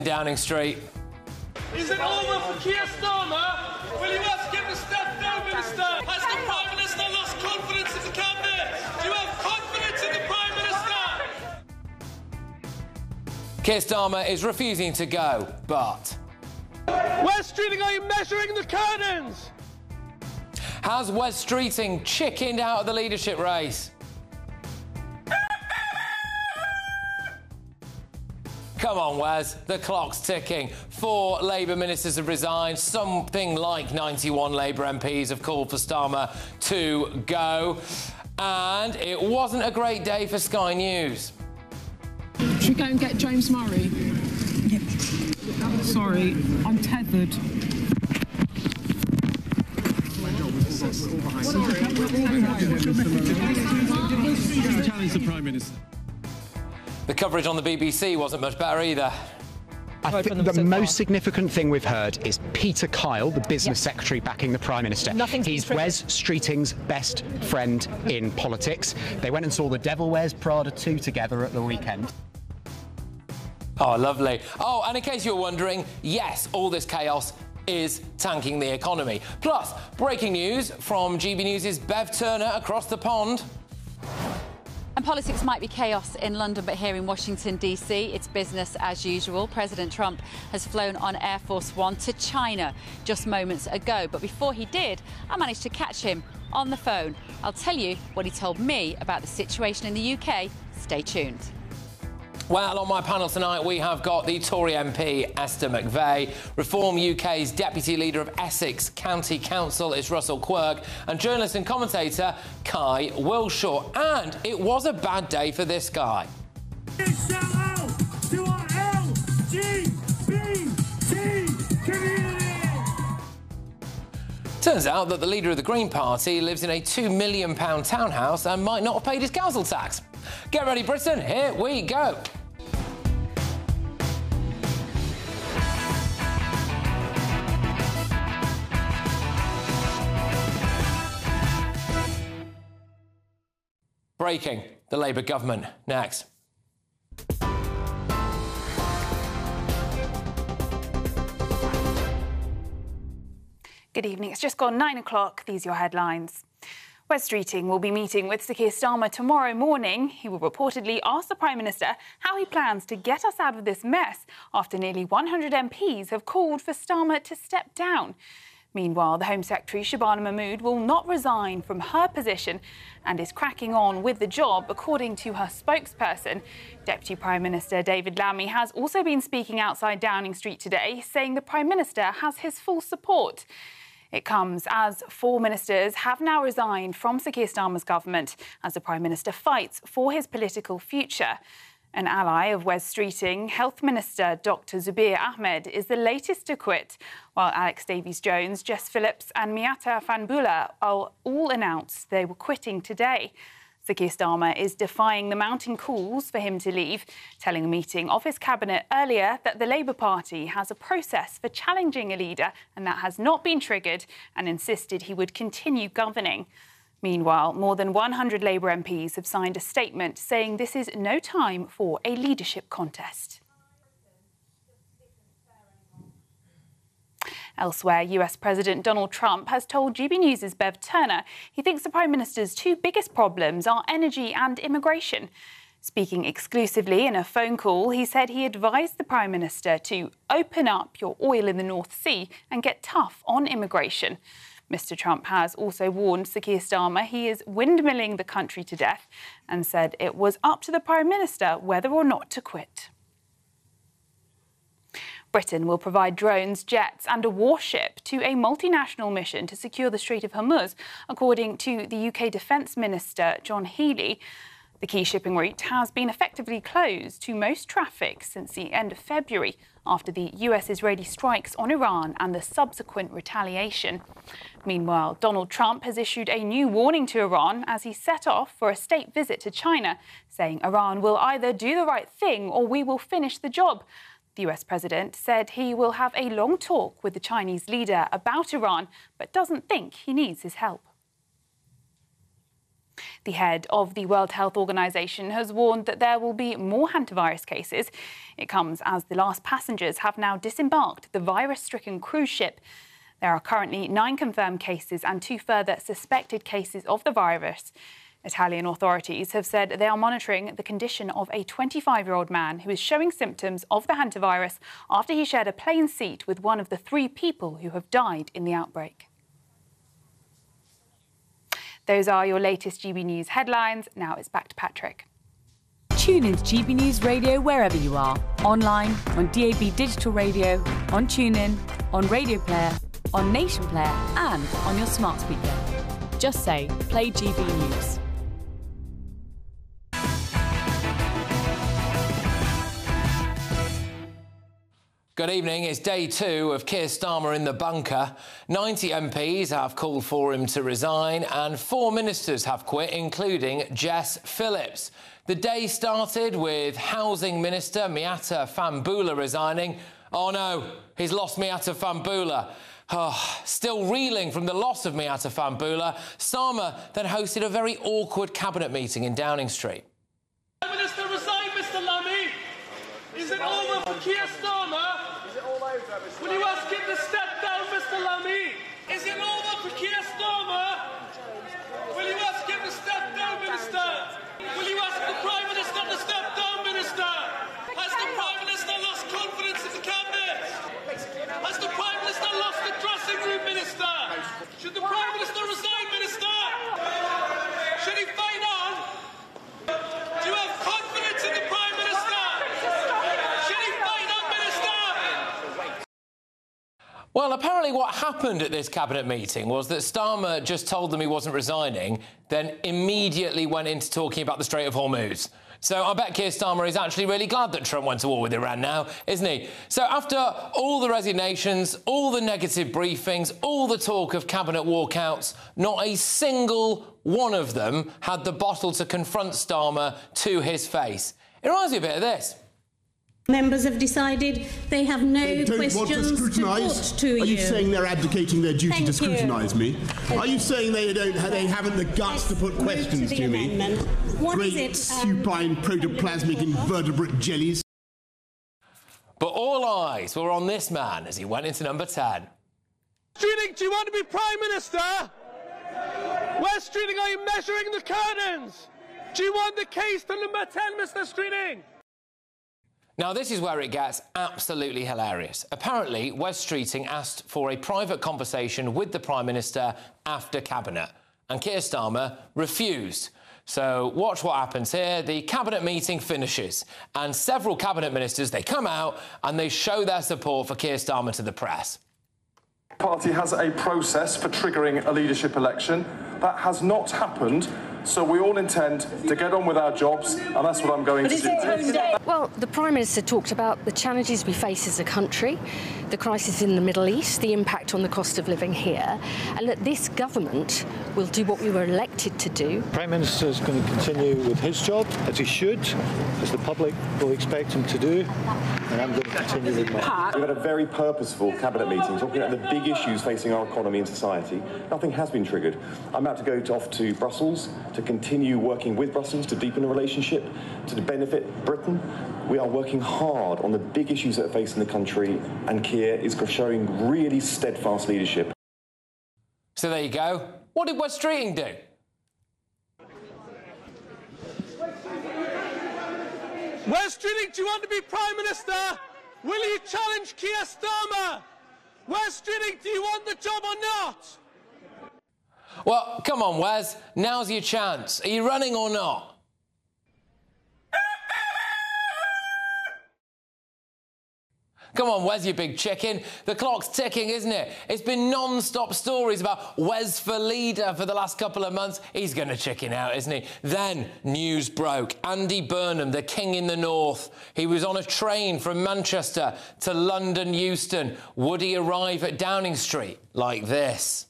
Downing Street. Is it over for Keir Starmer? Will you ask him to step down, Minister? Has the Prime Minister lost confidence in the Cabinet? Do you have confidence in the Prime Minister? Keir Starmer is refusing to go, but... Wes Streeting, are you measuring the curtains? Has Wes Streeting chickened out of the leadership race? Come on, Wes, the clock's ticking. 4 Labour ministers have resigned. Something like 91 Labour MPs have called for Starmer to go. And it wasn't a great day for Sky News. Should we go and get James Murray? Yep. Sorry, I'm tethered. Challenge the Prime Minister. The coverage on the BBC wasn't much better either. I think the most significant thing we've heard is Peter Kyle, the business secretary backing the Prime Minister. He's Wes Streeting's best friend in politics. They went and saw The Devil Wears Prada 2 together at the weekend. Oh, lovely. Oh, and in case you're wondering, yes, all this chaos is tanking the economy. Plus, breaking news from GB News' Bev Turner across the pond. And politics might be chaos in London, but here in Washington, D.C., it's business as usual. President Trump has flown on Air Force One to China just moments ago. But before he did, I managed to catch him on the phone. I'll tell you what he told me about the situation in the UK. Stay tuned. Well, on my panel tonight, we have got the Tory MP, Esther McVey, Reform UK's Deputy Leader of Essex County Council is Russell Quirk, and journalist and commentator Kai Wilshaw. And it was a bad day for this guy. Shout out to our LGBT community! Turns out that the leader of the Green Party lives in a £2 million townhouse and might not have paid his council tax. Get ready, Britain, here we go. Breaking the Labour government. Next. Good evening. It's just gone 9 o'clock. These are your headlines. Wes Streeting will be meeting with Sir Keir Starmer tomorrow morning. He will reportedly ask the Prime Minister how he plans to get us out of this mess after nearly 100 MPs have called for Starmer to step down. Meanwhile, the Home Secretary, Shabana Mahmood, will not resign from her position and is cracking on with the job, according to her spokesperson. Deputy Prime Minister David Lammy has also been speaking outside Downing Street today, saying the Prime Minister has his full support. It comes as 4 ministers have now resigned from Sir Keir Starmer's government as the Prime Minister fights for his political future. An ally of Wes Streeting, Health Minister Dr Zubir Ahmed, is the latest to quit, while Alex Davies-Jones, Jess Phillips and Miatta Fanbula all announced they were quitting today. Sir Keir Starmer is defying the mounting calls for him to leave, telling a meeting of his cabinet earlier that the Labour Party has a process for challenging a leader and that has not been triggered, and insisted he would continue governing. Meanwhile, more than 100 Labour MPs have signed a statement saying this is no time for a leadership contest. Elsewhere, US President Donald Trump has told GB News' Bev Turner he thinks the Prime Minister's 2 biggest problems are energy and immigration. Speaking exclusively in a phone call, he said he advised the Prime Minister to open up your oil in the North Sea and get tough on immigration. Mr Trump has also warned Sir Keir Starmer he is windmilling the country to death and said it was up to the Prime Minister whether or not to quit. Britain will provide drones, jets and a warship to a multinational mission to secure the Strait of Hormuz, according to the UK Defence Minister John Healey. The key shipping route has been effectively closed to most traffic since the end of February, after the US-Israeli strikes on Iran and the subsequent retaliation. Meanwhile, Donald Trump has issued a new warning to Iran as he set off for a state visit to China, saying Iran will either do the right thing or we will finish the job. The US president said he will have a long talk with the Chinese leader about Iran, but doesn't think he needs his help. The head of the World Health Organization has warned that there will be more hantavirus cases. It comes as the last passengers have now disembarked the virus-stricken cruise ship. There are currently 9 confirmed cases and 2 further suspected cases of the virus. Italian authorities have said they are monitoring the condition of a 25-year-old man who is showing symptoms of the hantavirus after he shared a plane seat with one of the 3 people who have died in the outbreak. Those are your latest GB News headlines. Now it's back to Patrick. Tune in to GB News Radio wherever you are. Online, on DAB Digital Radio, on TuneIn, on Radio Player, on Nation Player and on your smart speaker. Just say, play GB News. Good evening. It's day 2 of Keir Starmer in the bunker. 90 MPs have called for him to resign and 4 ministers have quit, including Jess Phillips. The day started with Housing Minister Miatta Fahnbulleh resigning. Oh no, he's lost Miatta Fahnbulleh. Oh, still reeling from the loss of Miatta Fahnbulleh, Starmer then hosted a very awkward cabinet meeting in Downing Street. Prime Minister resign, Mr Lammy. Is it over for Keir Starmer? Will you ask him to step down, Mr Lammy? Is it over for Keir Starmer? Will you ask him to step down, Minister? Will you ask the Prime Minister to step down, Minister? Has the Prime Minister lost confidence in the Cabinet? Has the Prime Minister lost the dressing room, Minister? Should the Prime Minister resign, Minister? Should he fight on? Do you have confidence in the Prime Minister? Should he fight on, Minister? Well, apparently what happened at this cabinet meeting was that Starmer just told them he wasn't resigning, then immediately went into talking about the Strait of Hormuz. So I bet Keir Starmer is actually really glad that Trump went to war with Iran now, isn't he? So after all the resignations, all the negative briefings, all the talk of cabinet walkouts, not a single one of them had the bottle to confront Starmer to his face. It reminds me a bit of this. Members have decided they have no questions to put to you. Are you saying they're abdicating their duty to scrutinise me? Are you saying they haven't the guts to put questions to me? Great supine protoplasmic invertebrate jellies. But all eyes were on this man as he went into number 10. Streeting, do you want to be Prime Minister? Where, Streeting, are you measuring the curtains? Do you want the case to number 10, Mr Streeting? Now, this is where it gets absolutely hilarious. Apparently, Wes Streeting asked for a private conversation with the Prime Minister after Cabinet, and Keir Starmer refused. So watch what happens here. The Cabinet meeting finishes, and several Cabinet ministers, they come out and they show their support for Keir Starmer to the press. The party has a process for triggering a leadership election. That has not happened. So we all intend to get on with our jobs, and that's what I'm going to do. Well, the Prime Minister talked about the challenges we face as a country, the crisis in the Middle East, the impact on the cost of living here, and that this government will do what we were elected to do. The Prime Minister is going to continue with his job, as he should, as the public will expect him to do, and I'm going to continue with mine. We've had a very purposeful Cabinet meeting talking about the big issues facing our economy and society. Nothing has been triggered. I'm about to go off to Brussels to continue working with Brussels to deepen the relationship, to benefit Britain. We are working hard on the big issues that are facing the country, and Keir is showing really steadfast leadership. So there you go. What did Wes Streeting do? Wes Streeting, do you want to be Prime Minister? Will you challenge Keir Starmer? Wes Streeting, do you want the job or not? Well, come on, Wes. Now's your chance. Are you running or not? Come on, Wes, you big chicken. The clock's ticking, isn't it? It's been non-stop stories about Wes for leader for the last couple of months. He's going to chicken out, isn't he? Then news broke. Andy Burnham, the king in the north. He was on a train from Manchester to London Euston. Would he arrive at Downing Street like this?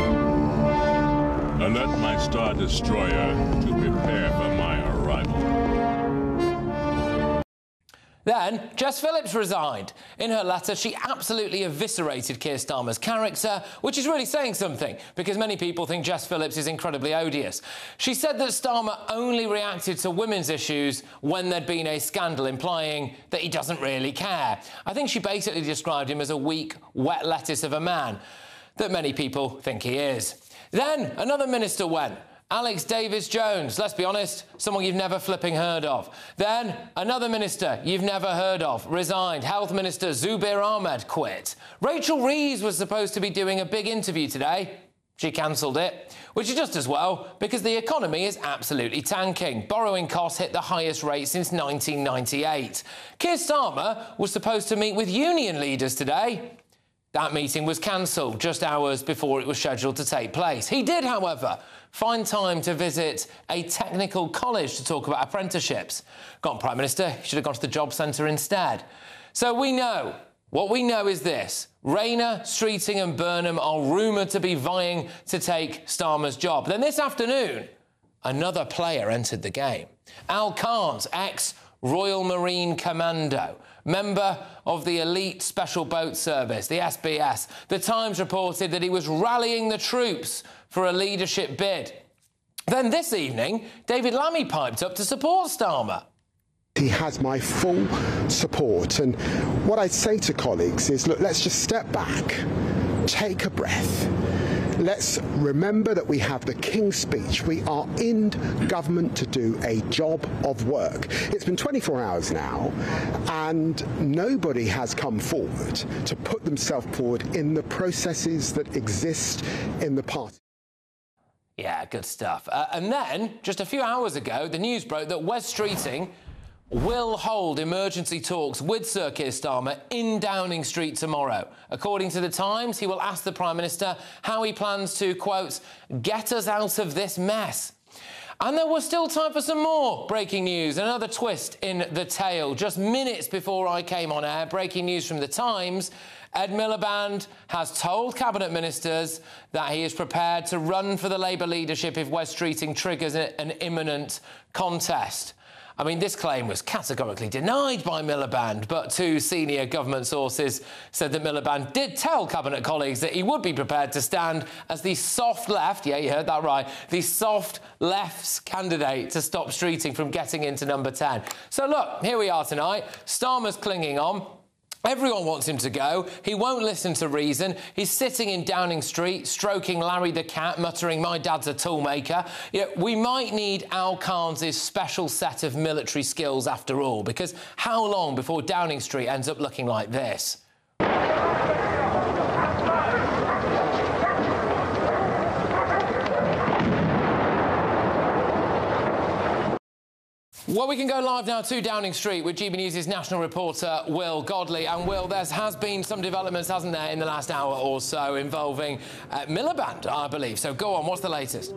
Alert my Star Destroyer to prepare for my arrival. Then, Jess Phillips resigned. In her letter, she absolutely eviscerated Keir Starmer's character, which is really saying something, because many people think Jess Phillips is incredibly odious. She said that Starmer only reacted to women's issues when there'd been a scandal, implying that he doesn't really care. I think she basically described him as a weak, wet lettuce of a man that many people think he is. Then, another minister went. Alex Davis-Jones, let's be honest, someone you've never flipping heard of. Then, another minister you've never heard of resigned. Health Minister Zubir Ahmed quit. Rachel Reeves was supposed to be doing a big interview today. She cancelled it, which is just as well, because the economy is absolutely tanking. Borrowing costs hit the highest rate since 1998. Keir Starmer was supposed to meet with union leaders today. That meeting was cancelled just hours before it was scheduled to take place. He did, however, find time to visit a technical college to talk about apprenticeships. Gone, Prime Minister, he should have gone to the job centre instead. So what we know is this. Rayner, Streeting and Burnham are rumoured to be vying to take Starmer's job. Then this afternoon, another player entered the game. Al Carnes, ex-Royal Marine Commando, member of the Elite Special Boat Service, the SBS. The Times reported that he was rallying the troops for a leadership bid. Then this evening, David Lammy piped up to support Starmer. He has my full support, and what I'd say to colleagues is, look, let's just step back, take a breath. Let's remember that we have the King's Speech. We are in government to do a job of work. It's been 24 hours now, and nobody has come forward to put themselves forward in the processes that exist in the party. Yeah, good stuff. And then, just a few hours ago, the news broke that Wes Streeting will hold emergency talks with Sir Keir Starmer in Downing Street tomorrow. According to The Times, he will ask the Prime Minister how he plans to, quote, get us out of this mess. And there was still time for some more breaking news, another twist in the tale. Just minutes before I came on air, breaking news from The Times, Ed Miliband has told Cabinet Ministers that he is prepared to run for the Labour leadership if Wes Streeting triggers an imminent contest. I mean, this claim was categorically denied by Miliband, but two senior government sources said that Miliband did tell Cabinet colleagues that he would be prepared to stand as the soft left, yeah, you heard that right, the soft left's candidate to stop Streeting from getting into number 10. So, look, here we are tonight. Starmer's clinging on. Everyone wants him to go. He won't listen to reason. He's sitting in Downing Street, stroking Larry the cat, muttering, my dad's a toolmaker. You know, we might need Al Carnes' special set of military skills after all, because how long before Downing Street ends up looking like this? Well, we can go live now to Downing Street with GB News' national reporter, Will Godley. And, Will, there has been some developments, hasn't there, in the last hour or so involving Miliband, I believe. So go on, what's the latest?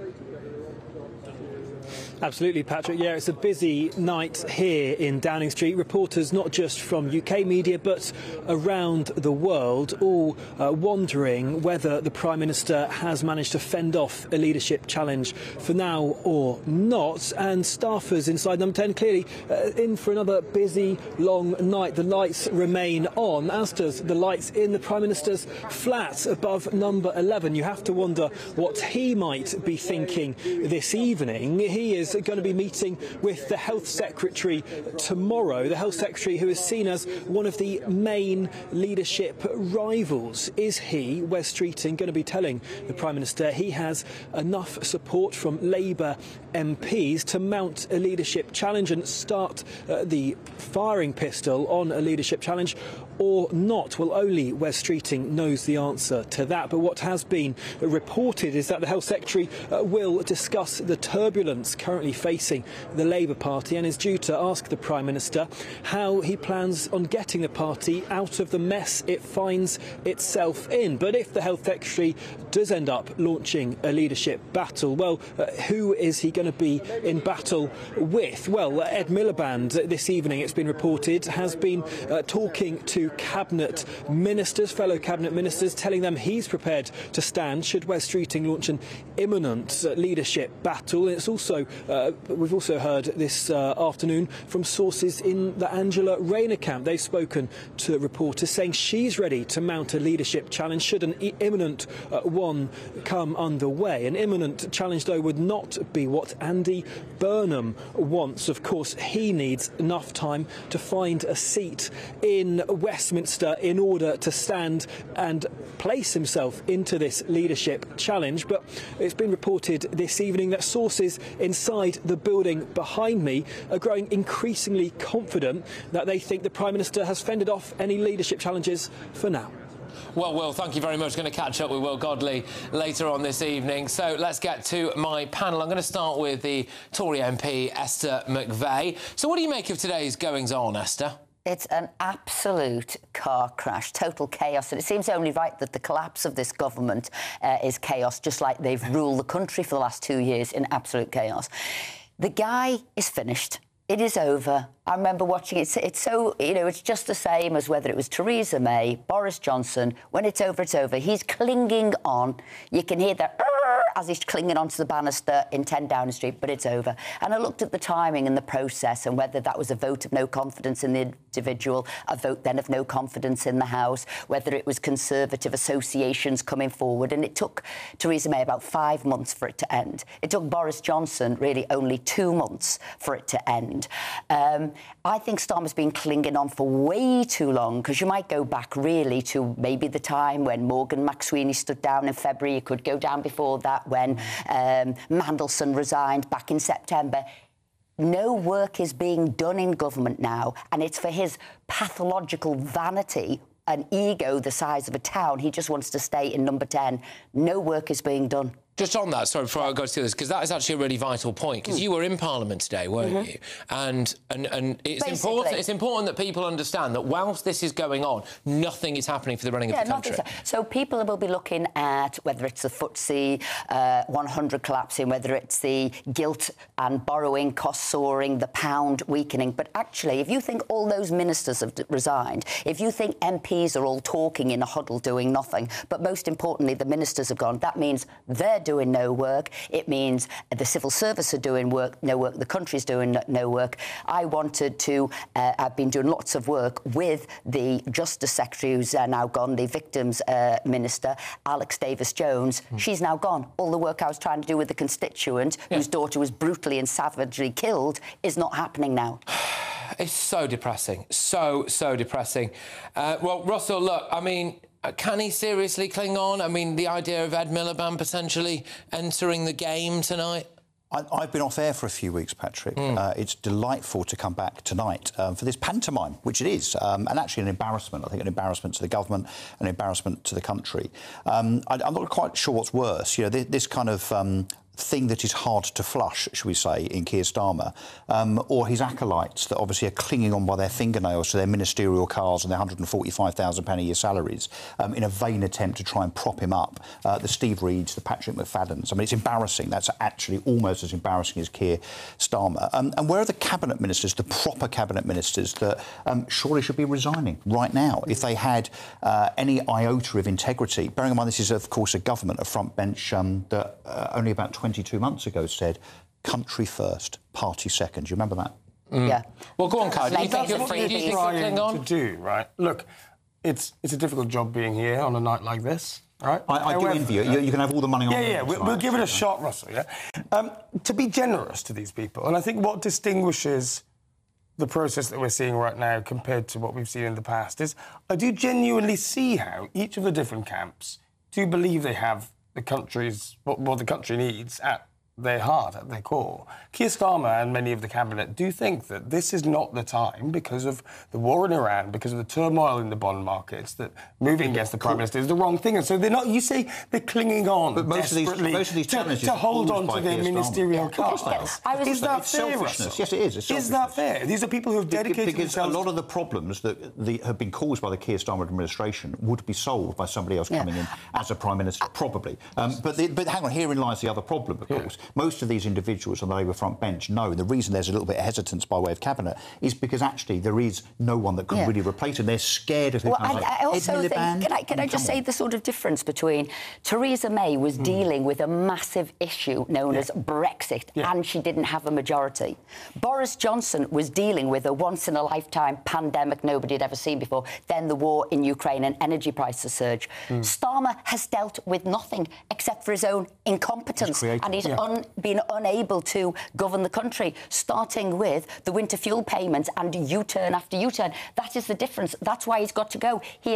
Absolutely, Patrick. Yeah, it's a busy night here in Downing Street. Reporters not just from UK media but around the world all wondering whether the Prime Minister has managed to fend off a leadership challenge for now or not. And staffers inside number 10 clearly in for another busy, long night. The lights remain on, as does the lights in the Prime Minister's flat above number 11. You have to wonder what he might be thinking this evening. He is going to be meeting with the Health Secretary tomorrow, the Health Secretary who is seen as one of the main leadership rivals. Is he, Wes Streeting, going to be telling the Prime Minister he has enough support from Labour MPs to mount a leadership challenge and start the firing pistol on a leadership challenge, or not? Well, only Wes Streeting knows the answer to that. But what has been reported is that the Health Secretary will discuss the turbulence currently facing the Labour Party and is due to ask the Prime Minister how he plans on getting the party out of the mess it finds itself in. But if the Health Secretary does end up launching a leadership battle, well, who is he going to be in battle with? Well, Ed Miliband this evening, it's been reported, has been talking to Cabinet Ministers, fellow Cabinet Ministers, telling them he's prepared to stand should Wes Streeting launch an imminent leadership battle. And it's also we've also heard this afternoon from sources in the Angela Rayner camp. They've spoken to reporters saying she's ready to mount a leadership challenge should an imminent one come underway. An imminent challenge, though, would not be what Andy Burnham wants. Of course, he needs enough time to find a seat in Westminster in order to stand and place himself into this leadership challenge. But it's been reported this evening that sources inside the building behind me are growing increasingly confident that they think the Prime Minister has fended off any leadership challenges for now. Well, Will, thank you very much. Going to catch up with Will Godley later on this evening. So let's get to my panel. I'm going to start with the Tory MP, Esther McVey. So what do you make of today's goings-on, Esther? It's an absolute car crash, total chaos, and it seems only right that the collapse of this government is chaos, just like they've ruled the country for the last 2 years in absolute chaos. The guy is finished. It is over. I remember watching it. It's so, you know, it's just the same as whether it was Theresa May, Boris Johnson. When it's over, it's over. He's clinging on. You can hear that as he's clinging onto the banister in 10 Downing Street, but it's over. And I looked at the timing and the process and whether that was a vote of no confidence in the individual, a vote then of no confidence in the House, whether it was Conservative associations coming forward. And it took Theresa May about 5 months for it to end. It took Boris Johnson really only 2 months for it to end. I think Starmer's been clinging on for way too long, because you might go back really to maybe the time when Morgan McSweeney stood down in February. You could go down before that when Mandelson resigned back in September. No work is being done in government now, and it's for his pathological vanity, an ego the size of a town. He just wants to stay in number 10. No work is being done. Just on that, sorry, before I go to this, because that is actually a really vital point, because you were in Parliament today, weren't you? And it's important that people understand that whilst this is going on, nothing is happening for the running of the country. So people will be looking at whether it's the FTSE 100 collapsing, whether it's the gilt and borrowing costs soaring, the pound weakening. But actually, if you think all those ministers have resigned, if you think MPs are all talking in a huddle doing nothing, but most importantly, the ministers have gone, that means they're doing no work. It means the civil service are doing no work. The country's doing no work. I wanted to... I've been doing lots of work with the Justice Secretary, who's now gone, the Victims Minister, Alex Davis-Jones. She's now gone. All the work I was trying to do with the constituent, whose daughter was brutally and savagely killed, is not happening now. It's so depressing. So depressing. Well, Russell, look, I mean... Can he seriously cling on? I mean, the idea of Ed Miliband potentially entering the game tonight? I've been off air for a few weeks, Patrick. It's delightful to come back tonight for this pantomime, which it is, and actually an embarrassment. I think an embarrassment to the government, an embarrassment to the country. I'm not quite sure what's worse. You know, this kind of... thing that is hard to flush, should we say, in Keir Starmer, or his acolytes that obviously are clinging on by their fingernails to their ministerial cars and their £145,000 a year salaries in a vain attempt to try and prop him up. The Steve Reeds, the Patrick McFaddens. I mean, it's embarrassing. That's actually almost as embarrassing as Keir Starmer. And where are the cabinet ministers, the proper cabinet ministers that surely should be resigning right now if they had any iota of integrity? Bearing in mind this is, of course, a government, a front bench that only about 22 months ago said, country first, party second. Do you remember that? Yeah. Well, go on, Kai. Do you think you're free? Do you think you're cling on? To do, right? Look, it's a difficult job being here on a night like this, right? I do envy you. You can have all the money on. Yeah. We'll give it a shot, Russell. Yeah. To be generous to these people, and I think what distinguishes the process that we're seeing right now compared to what we've seen in the past is I do genuinely see how each of the different camps do believe they have the country's what the country needs at their heart, at their core. Keir Starmer and many of the cabinet do think that this is not the time because of the war in Iran, because of the turmoil in the bond markets, that moving against the Prime Minister is the wrong thing. And so they're not, you say, they're clinging on but most desperately of these to hold on to their ministerial cars. Is that fair, Russell? Yes, it is. Is that fair? These are people who have dedicated because themselves... a lot of the problems that have been caused by the Keir Starmer administration would be solved by somebody else coming in as a Prime Minister, probably. But hang on, herein lies the other problem, of course. most of these individuals on the Labour front bench know the reason there's a little bit of hesitance by way of cabinet is because actually there is no one that can really replace them. They're scared of who comes in. I also think, can I just say the sort of difference between Theresa May was dealing with a massive issue known as Brexit, and she didn't have a majority. Boris Johnson was dealing with a once-in-a-lifetime pandemic nobody had ever seen before, then the war in Ukraine and energy prices surge. Starmer has dealt with nothing except for his own incompetence, and he's been unable to govern the country, starting with the winter fuel payments and U-turn after U-turn. That is the difference. That's why he's got to go. He